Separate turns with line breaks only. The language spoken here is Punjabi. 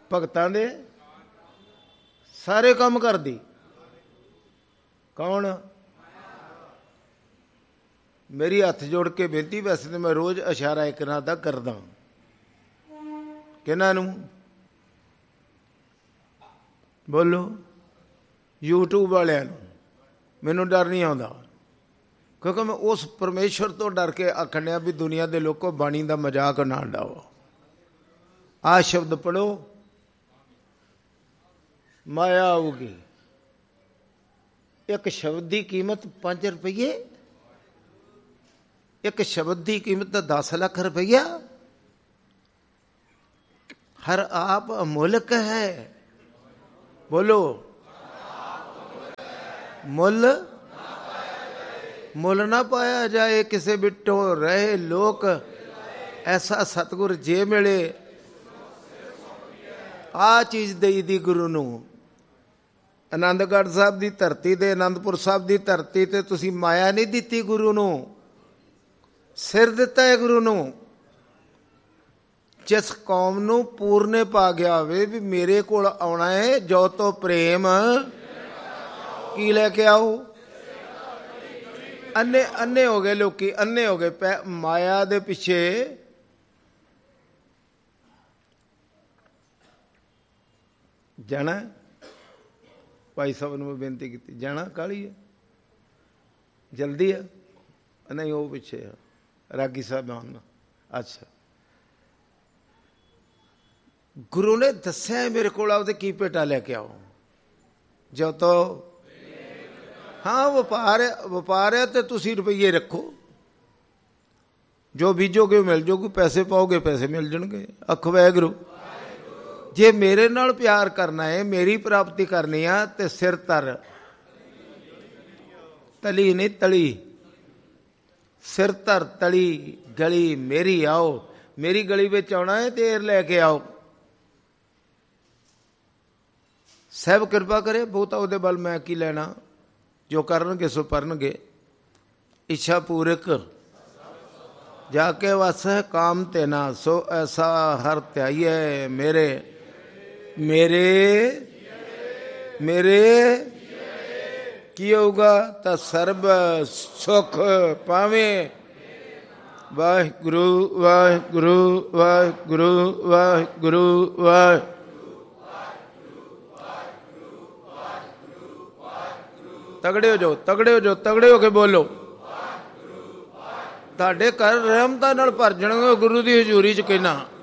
ਭਗਤਾਂ ਦੇ ਸਾਰੇ ਕੰਮ ਕਰਦੀ ਕੌਣ? ਮੇਰੀ ਹੱਥ ਜੋੜ ਕੇ ਬੇਨਤੀ, ਵੈਸੇ ਤਾਂ ਮੈਂ ਰੋਜ਼ ਇਸ਼ਾਰਾ ਇੱਕ ਨਾਲ ਦਾ ਕਰਦਾ, ਕਿਹਨਾਂ ਨੂੰ? ਬੋਲੋ। YouTube ਵਾਲਿਆਂ ਨੂੰ। ਮੈਨੂੰ ਡਰ ਨਹੀਂ ਆਉਂਦਾ, ਕਿਉਂਕਿ ਮੈਂ ਉਸ ਪਰਮੇਸ਼ਵਰ ਤੋਂ ਡਰ ਕੇ ਆਖਣ ਡਿਆ ਵੀ ਦੁਨੀਆ ਦੇ ਲੋਕੋ ਬਾਣੀ ਦਾ ਮਜ਼ਾਕ ਨਾ ਉਡਾਓ। ਆਹ ਸ਼ਬਦ ਪੜ੍ਹੋ, ਮਾਇਆ ਆਊਗੀ। ਇੱਕ ਸ਼ਬਦ ਦੀ ਕੀਮਤ 5 ਰੁਪਈਏ, ਇੱਕ ਸ਼ਬਦ ਦੀ ਕੀਮਤ 10 ਲੱਖ ਰੁਪਈਆ। ਹਰ ਆਪ ਅਮੁੱਲਕ ਹੈ। ਬੋਲੋ। ਮੁੱਲ ਨਾ ਪਾਇਆ ਜਾਏ, ਕਿਸੇ ਬਿਟੋ ਰਹੇ ਲੋਕ, ਐਸਾ ਸਤਿਗੁਰ ਜੇ ਮਿਲੇ। ਆਹ ਚੀਜ਼ ਦੇਈ ਦੀ ਗੁਰੂ ਨੂੰ। ਆਨੰਦਗੜ੍ਹ ਸਾਹਿਬ ਦੀ ਧਰਤੀ ਤੇ, ਆਨੰਦਪੁਰ ਸਾਹਿਬ ਦੀ ਧਰਤੀ ਤੇ ਤੁਸੀਂ ਮਾਇਆ ਨਹੀਂ ਦਿੱਤੀ ਗੁਰੂ ਨੂੰ, ਸਿਰ ਦਿੱਤਾ ਹੈ ਗੁਰੂ ਨੂੰ। ਜਿਸ ਕੌਮ ਨੂੰ ਪੂਰਨੇ ਪਾ ਗਿਆ ਹੋਵੇ ਵੀ ਮੇਰੇ ਕੋਲ ਆਉਣਾ ਹੈ, ਜੋ ਤੋ ਪ੍ਰੇਮ ਕੀ ਲੈ ਕੇ ਆਓ। ਅੰਨੇ ਹੋ ਗਏ ਲੋਕੀ, ਅੰਨੇ ਹੋ ਗਏ ਮਾਇਆ ਦੇ ਪਿੱਛੇ। ਜਾਣਾ ਭਾਈ ਸਾਹਿਬ ਨੂੰ ਮੈਂ ਬੇਨਤੀ ਕੀਤੀ, ਜਾਣਾ ਕਾਹਲੀ ਹੈ, ਜਲਦੀ ਹੈ? ਨਹੀਂ, ਉਹ ਪਿੱਛੇ ਆ ਰਾਗੀ ਸਾਹਿਬ ਆਉਣ। ਅੱਛਾ, ਗੁਰੂ ਨੇ ਦੱਸਿਆ ਮੇਰੇ ਕੋਲ ਆਓ ਤੇ ਕੀ ਭੇਟਾ ਲੈ ਕੇ ਆਓ। ਜੋ ਤੋ ਹਾਂ ਵਪਾਰ ਹੈ ਤੇ ਤੁਸੀਂ ਰੁਪਈਏ ਰੱਖੋ, ਜੋ ਬੀਜੋਗੇ ਮਿਲ ਜਾਊਗੀ, ਪੈਸੇ ਪਾਓਗੇ ਪੈਸੇ ਮਿਲ ਜਾਣਗੇ। ਅੱਖ ਵਾਹਿਗੁਰੂ। ਜੇ ਮੇਰੇ ਨਾਲ ਪਿਆਰ ਕਰਨਾ ਹੈ, ਮੇਰੀ ਪ੍ਰਾਪਤੀ ਕਰਨੀ ਆ, ਤੇ ਸਿਰ ਧਰ, ਤਲੀ ਨਹੀਂ ਤਲੀ, ਸਿਰ ਧਰ ਤਲੀ। ਗਲੀ ਮੇਰੀ ਆਓ, ਮੇਰੀ ਗਲੀ ਵਿੱਚ ਆਉਣਾ ਹੈ, ਤੇਰ ਲੈ ਕੇ ਆਓ। ਸਹਿਬ ਕਿਰਪਾ ਕਰੇ, ਬਹੁਤਾ ਉਹਦੇ ਬਲ ਮੈਂ ਕੀ ਲੈਣਾ, ਜੋ ਕਰਨਗੇ ਸੋ ਪਰਨਗੇ। ਇੱਛਾ ਪੂਰਕ ਜਾ ਕੇ ਵਸ ਹੈ ਕਾਮ ਤੇ ਨਾ, ਸੋ ਐਸਾ ਹਰ ਧਿਆਈਏ ਮੇਰੇ ਕੀ ਹੋਊਗਾ ਤਾਂ ਸਰਬ ਸੁਖ ਪਾਵੇਂ। ਵਾਹਿਗੁਰੂ ਵਾਹਿਗੁਰੂ ਵਾਹਿਗੁਰੂ ਵਾਹਿਗੁਰੂ ਵਾਹਿਗੁਰੂ। ਤਗੜੇ ਹੋ ਜਾਓ, ਤਗੜੇ ਹੋ ਜਾਓ, ਤਗੜੇ ਹੋ ਕੇ ਬੋਲੋ। ਤੁਹਾਡੇ ਘਰ ਰਹਿਮਤਾਂ ਨਾਲ ਭਰ ਜਾਣਗੇ ਗੁਰੂ ਦੀ ਹਜ਼ੂਰੀ 'ਚ। ਕਹਿਣਾ